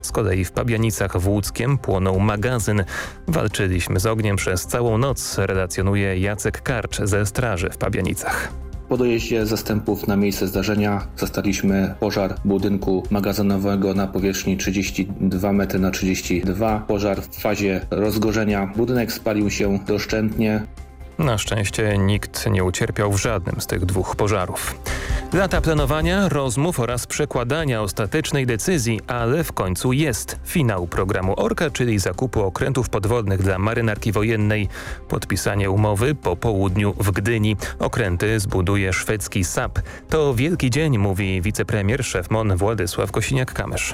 Z kolei w Pabianicach w Łódzkiem płonął magazyn. Walczyliśmy z ogniem przez całą noc, relacjonuje Jacek Karcz ze straży w Pabianicach. Po dojeździe zastępów na miejsce zdarzenia zastaliśmy pożar budynku magazynowego na powierzchni 32 metry na 32. Pożar w fazie rozgorzenia. Budynek spalił się doszczętnie. Na szczęście nikt nie ucierpiał w żadnym z tych dwóch pożarów. Lata planowania, rozmów oraz przekładania ostatecznej decyzji, ale w końcu jest finał programu Orka, czyli zakupu okrętów podwodnych dla marynarki wojennej. Podpisanie umowy po południu w Gdyni. Okręty zbuduje szwedzki SAP. To wielki dzień, mówi wicepremier, szef MON Władysław Kosiniak-Kamysz.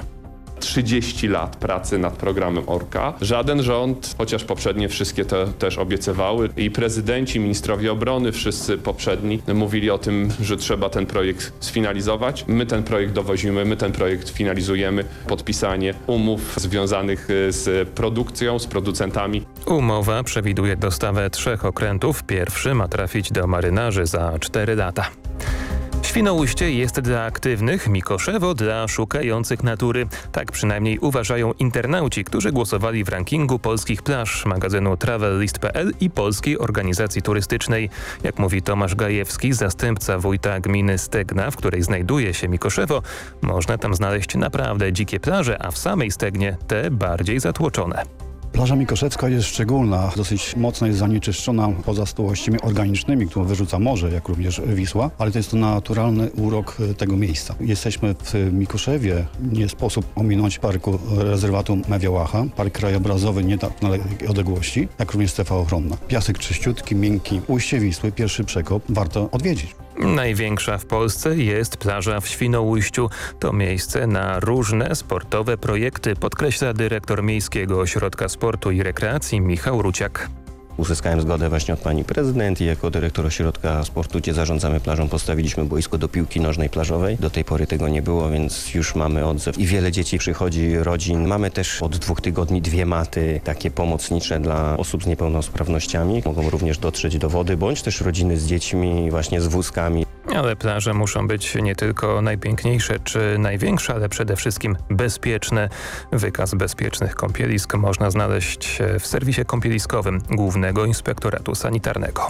30 lat pracy nad programem Orka. Żaden rząd, chociaż poprzednie wszystkie to też obiecywały i prezydenci, ministrowie obrony, wszyscy poprzedni mówili o tym, że trzeba ten projekt sfinalizować. My ten projekt dowozimy, my ten projekt finalizujemy. Podpisanie umów związanych z produkcją, z producentami. Umowa przewiduje dostawę 3 okrętów. Pierwszy ma trafić do marynarzy za 4 lata. Świnoujście jest dla aktywnych, Mikoszewo dla szukających natury. Tak przynajmniej uważają internauci, którzy głosowali w rankingu polskich plaż magazynu Travellist.pl i Polskiej Organizacji Turystycznej. Jak mówi Tomasz Gajewski, zastępca wójta gminy Stegna, w której znajduje się Mikoszewo, można tam znaleźć naprawdę dzikie plaże, a w samej Stegnie te bardziej zatłoczone. Plaża Mikoszewska jest szczególna, dosyć mocno jest zanieczyszczona pozostałościami organicznymi, które wyrzuca morze, jak również Wisła, ale to jest to naturalny urok tego miejsca. Jesteśmy w Mikoszewie, nie sposób ominąć parku rezerwatu Mewiołacha, park krajobrazowy nie tak na dalekiej odległości, jak również strefa ochronna. Piasek czyściutki, miękki, ujście Wisły, pierwszy przekop, warto odwiedzić. Największa w Polsce jest plaża w Świnoujściu. To miejsce na różne sportowe projekty, podkreśla dyrektor Miejskiego Ośrodka Sportu i Rekreacji Michał Ruciak. Uzyskałem zgodę właśnie od pani prezydent i jako dyrektor Ośrodka Sportu, gdzie zarządzamy plażą, postawiliśmy boisko do piłki nożnej plażowej. Do tej pory tego nie było, więc już mamy odzew i wiele dzieci przychodzi, rodzin. Mamy też od 2 tygodni 2 maty takie pomocnicze dla osób z niepełnosprawnościami. Mogą również dotrzeć do wody, bądź też rodziny z dziećmi, właśnie z wózkami. Ale plaże muszą być nie tylko najpiękniejsze czy największe, ale przede wszystkim bezpieczne. Wykaz bezpiecznych kąpielisk można znaleźć w serwisie kąpieliskowym Głównego Inspektoratu Sanitarnego.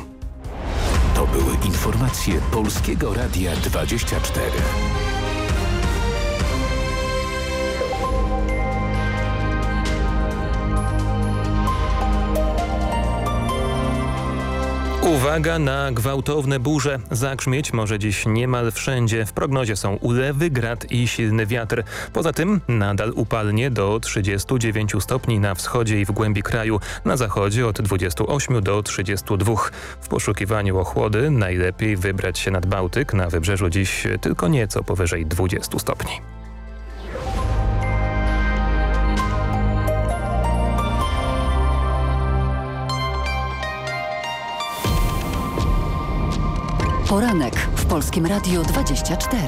To były informacje Polskiego Radia 24. Uwaga na gwałtowne burze. Zagrzmieć może dziś niemal wszędzie. W prognozie są ulewy, grad i silny wiatr. Poza tym nadal upalnie do 39 stopni na wschodzie i w głębi kraju. Na zachodzie od 28 do 32. W poszukiwaniu ochłody najlepiej wybrać się nad Bałtyk. Na wybrzeżu dziś tylko nieco powyżej 20 stopni. Poranek w Polskim Radiu 24.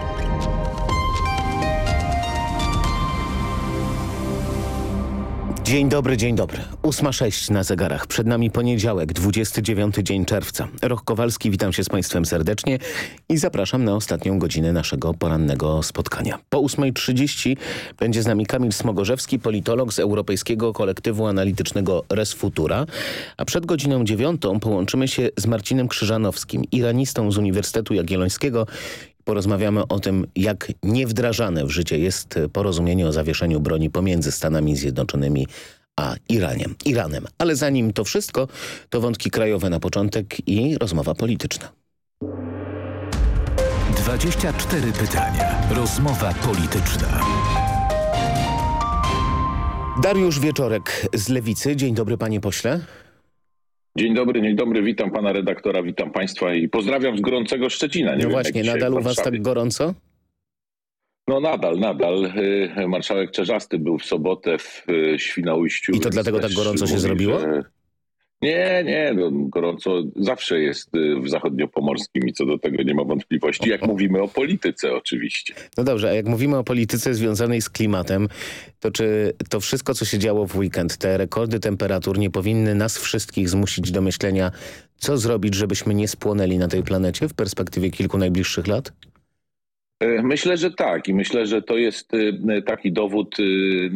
Dzień dobry, dzień dobry. 8:06 na zegarach. Przed nami poniedziałek, 29 dzień czerwca. Roch Kowalski, witam się z Państwem serdecznie i zapraszam na ostatnią godzinę naszego porannego spotkania. Po 8:30 będzie z nami Kamil Smogorzewski, politolog z Europejskiego Kolektywu Analitycznego Res Futura, a przed godziną 9 połączymy się z Marcinem Krzyżanowskim, iranistą z Uniwersytetu Jagiellońskiego. Porozmawiamy o tym, jak niewdrażane w życie jest porozumienie o zawieszeniu broni pomiędzy Stanami Zjednoczonymi a Iranem. Ale zanim to wszystko, to wątki krajowe na początek i rozmowa polityczna. 24 pytania. Rozmowa polityczna. Dariusz Wieczorek z Lewicy. Dzień dobry, panie pośle. Dzień dobry, witam pana redaktora, witam państwa i pozdrawiam z gorącego Szczecina. Nie no wiem, właśnie, nadal u was tak gorąco? No nadal. Marszałek Czerzasty był w sobotę w Świnoujściu. I to dlatego tak gorąco się zrobiło? Nie, gorąco zawsze jest w zachodniopomorskim i co do tego nie ma wątpliwości, jak mówimy o polityce oczywiście. No dobrze, a jak mówimy o polityce związanej z klimatem, to czy to wszystko, co się działo w weekend, te rekordy temperatur nie powinny nas wszystkich zmusić do myślenia, co zrobić, żebyśmy nie spłonęli na tej planecie w perspektywie kilku najbliższych lat? Myślę, że tak i myślę, że to jest taki dowód